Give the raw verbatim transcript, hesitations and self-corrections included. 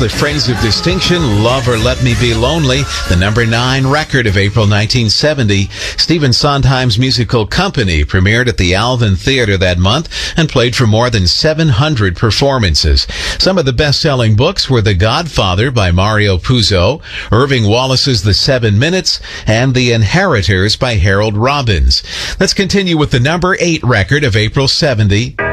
the Friends of Distinction, Love or Let Me Be Lonely, the number nine record of April nineteen seventy. Stephen Sondheim's musical Company premiered at the Alvin Theater that month and played for more than seven hundred performances. Some of the best-selling books were The Godfather by Mario Puzo, Irving Wallace's The Seven Minutes, and The Inheritors by Harold Robbins. Let's continue with the number eight record of April seventy.